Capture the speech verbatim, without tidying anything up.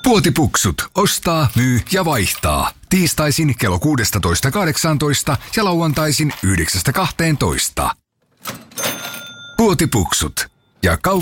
Puotipuksut. Ostaa, myy ja vaihtaa. Tiistaisin kello kuusitoista kahdeksantoista ja lauantaisin yhdeksästä kahteentoista. Puotipuksut. Ja kaup-